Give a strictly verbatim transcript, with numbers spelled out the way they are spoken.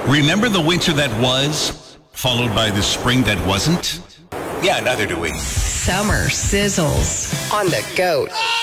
Remember the winter that was, followed by the spring that wasn't? Yeah, neither do we. Summer sizzles on the GOAT.